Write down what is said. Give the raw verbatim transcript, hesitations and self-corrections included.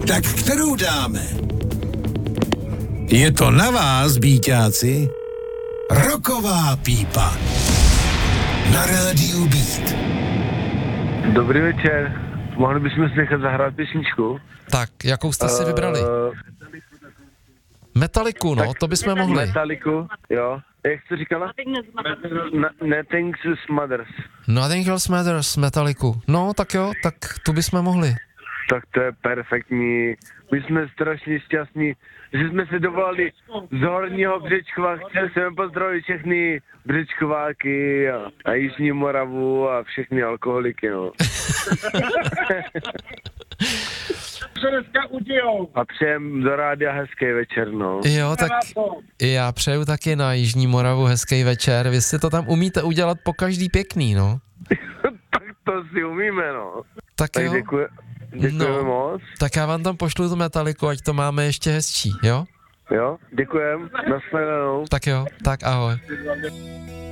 Tak kterou dáme? Je to na vás, bíťáci. Rocková pípa. Na rádiu Beat. Dobrý večer. Mohli bychom si nechat zahrát písničku? Tak, jakou jste si vybrali? Uh, Metaliku, no, to bychom mohli. Metaliku, jo. Jak jsi říkala? Nothing Matters. Nothing Else Matters, Metaliku. No, tak jo, tak tu bychom mohli. Tak to je perfektní. My jsme strašně šťastní, že jsme se dovolali z Horního Břečkova. Chtěl jsem pozdravit všechny Břečkováky a, a Jižní Moravu a všechny alkoholiky, no. A přejem do rádia hezký večer, no. Jo, tak já přeju taky na Jižní Moravu hezký večer. Vy si to tam umíte udělat po každý pěkný, no. Tak to si umíme, no. Tak, tak jo. Děkuji, děkujeme no, moc. Tak já vám tam pošlu tu Metaliku, ať to máme ještě hezčí, jo? Jo, děkujem, nashledanou. Tak jo, tak ahoj.